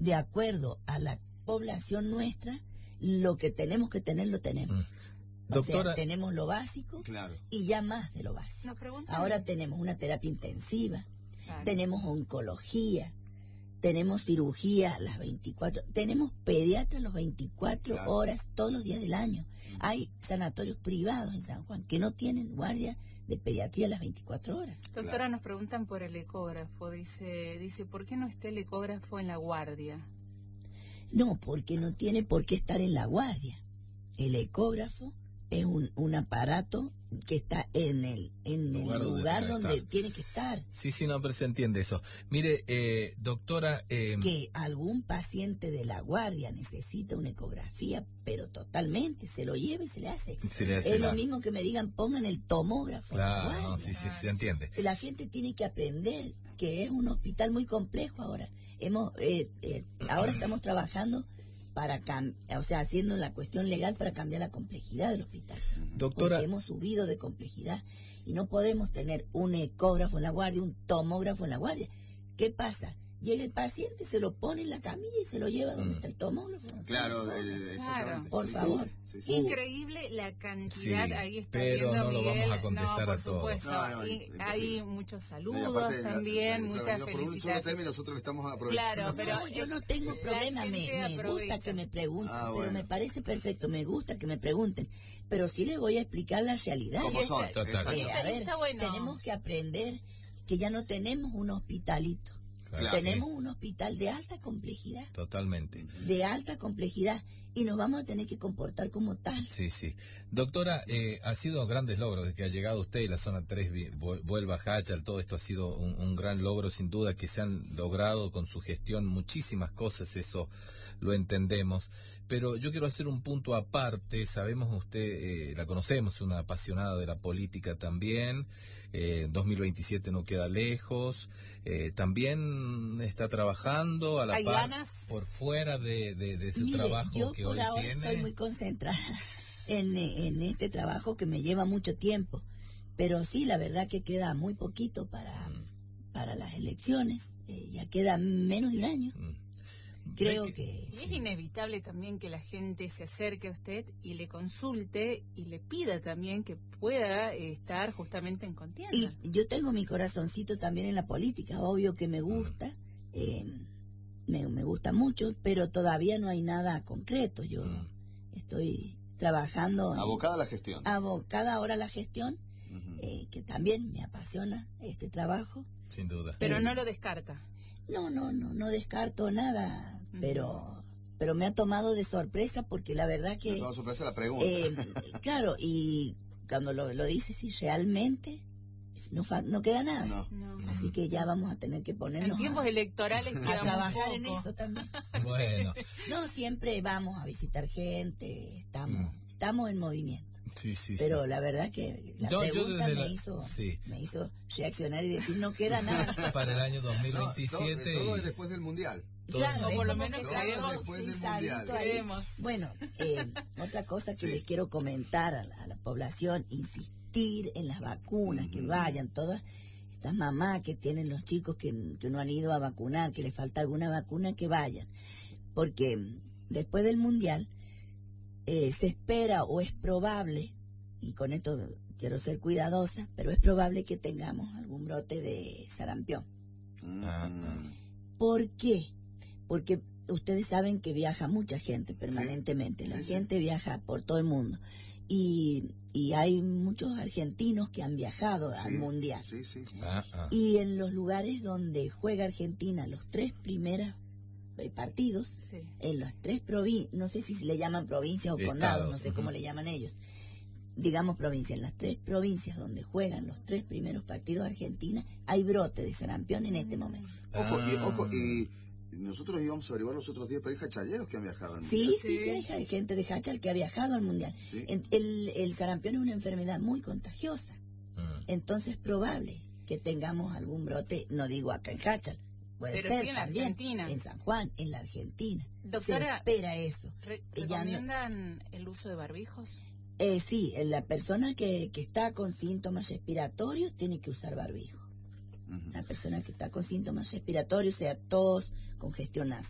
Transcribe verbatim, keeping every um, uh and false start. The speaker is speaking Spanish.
de acuerdo a la población nuestra, lo que tenemos que tener, lo tenemos. Mm. Doctora, o sea, tenemos lo básico, claro, y ya más de lo básico. Ahora tenemos una terapia intensiva, claro, tenemos oncología, tenemos cirugía las veinticuatro, tenemos pediatras las veinticuatro claro. horas todos los días del año. Uh-huh. Hay sanatorios privados en San Juan que no tienen guardia de pediatría las veinticuatro horas. Doctora, claro, nos preguntan por el ecógrafo. Dice, dice, ¿por qué no está el ecógrafo en la guardia? No, porque no tiene por qué estar en la guardia. El ecógrafo es un, un aparato que está en el en el lugar, lugar donde, donde tiene que estar. Sí, sí, no, pero se entiende eso. Mire, eh, doctora... Eh... Que algún paciente de la guardia necesita una ecografía, pero totalmente, se lo lleva y se le hace. Se le hace es la... lo mismo que me digan, pongan el tomógrafo. Claro, en la no, sí, sí, se entiende. La gente tiene que aprender que es un hospital muy complejo ahora. Hemos eh, eh, Ahora estamos trabajando para cam o sea, haciendo la cuestión legal para cambiar la complejidad del hospital. Doctora, porque hemos subido de complejidad y no podemos tener un ecógrafo en la guardia, un tomógrafo en la guardia. ¿Qué pasa? Llega el paciente, se lo pone en la camilla y se lo lleva donde mm. está el tomógrafo. Claro, eh, claro. Por favor. Sí, sí, sí. Increíble la cantidad, sí, ahí está pero viendo no Miguel. Lo vamos a contestar no, a todos. No, no, y hay muchos saludos aparte, también, la, la, muchas felicitaciones. Nosotros le estamos aprovechando. Claro, pero no, yo no tengo problema, me, me gusta que me pregunten, ah, bueno. pero me parece perfecto, me gusta que me pregunten, pero sí les voy a explicar la realidad. ¿Cómo son? Eh, a ver, bueno. Tenemos que aprender que ya no tenemos un hospitalito. Claro, tenemos sí. un hospital de alta complejidad. Totalmente. De alta complejidad. Y nos vamos a tener que comportar como tal. Sí, sí. Doctora, eh, ha sido grandes logros desde que ha llegado usted y la zona tres vuelva a Hachal. Todo esto ha sido un, un gran logro, sin duda, que se han logrado con su gestión muchísimas cosas, eso lo entendemos. Pero yo quiero hacer un punto aparte. Sabemos usted, eh, la conocemos, una apasionada de la política también. Eh, dos mil veintisiete no queda lejos. Eh, también está trabajando a la ¿Hay par ganas? Por fuera de, de, de su Mire, trabajo yo que por hoy ahora tiene. Estoy muy concentrada en, en este trabajo que me lleva mucho tiempo, pero sí, la verdad que queda muy poquito para, mm. para las elecciones, eh, ya queda menos de un año. Mm. Creo que... que y es sí. inevitable también que la gente se acerque a usted y le consulte y le pida también que pueda eh, estar justamente en contienda. Y yo tengo mi corazoncito también en la política, obvio que me gusta, mm. eh, me, me gusta mucho, pero todavía no hay nada concreto. Yo mm. estoy trabajando... Abocada a la gestión. Abocada ahora a la gestión, uh-huh. eh, que también me apasiona este trabajo. Sin duda. Pero eh, no lo descarta. No, no, no, no descarto nada, uh-huh. pero pero me ha tomado de sorpresa porque la verdad que... Me ha tomado de sorpresa la pregunta. Eh, claro, y cuando lo, lo dices, sí, realmente no, fa, no queda nada. No. No. Así que ya vamos a tener que ponernos... En tiempos a, electorales a trabajar en poco. eso también. Bueno. No, siempre vamos a visitar gente, estamos, mm. estamos en movimiento. Sí, sí, pero sí. la verdad que la no, pregunta me, la... hizo, sí. me hizo reaccionar y decir no queda nada. Para el año dos mil veintisiete. No, todo, todo y... es después del Mundial. Claro, o por lo menos creemos después del Mundial. Creemos. Bueno, eh, otra cosa que sí. les quiero comentar a la, a la población, insistir en las vacunas, mm. que vayan todas estas mamás que tienen los chicos que, que no han ido a vacunar, que les falta alguna vacuna, que vayan. Porque después del Mundial eh, se espera o es probable, y con esto quiero ser cuidadosa, pero es probable que tengamos algún brote de sarampión. Mm. ¿Por qué? Porque ustedes saben que viaja mucha gente permanentemente, sí, la sí, gente sí. viaja por todo el mundo y, y hay muchos argentinos que han viajado sí, al Mundial sí, sí, sí. Ah, ah. Y en los lugares donde juega Argentina los tres primeros partidos, sí. en las tres provincias, no sé si se le llaman provincias o sí, condados, estados, no sé uh-huh. cómo le llaman ellos, digamos provincias, en las tres provincias donde juegan los tres primeros partidos de Argentina, hay brote de sarampión en este momento. Ojo, ah. y, ojo, y nosotros íbamos a averiguar los otros días, pero hay hachaleros que han viajado al sí, Mundial. Sí, sí, sí, hay gente de Hachal que ha viajado al Mundial. ¿Sí? El, el, el sarampión es una enfermedad muy contagiosa, mm. entonces es probable que tengamos algún brote, no digo acá en Hachal, puede pero ser sí en la también, Argentina. En San Juan, en la Argentina. Doctora, se espera eso. Re ¿Recomiendan no, el uso de barbijos? Eh, sí, la persona que, que está con síntomas respiratorios tiene que usar barbijo. Uh-huh. La persona que está con síntomas respiratorios, sea tos, congestión nasal.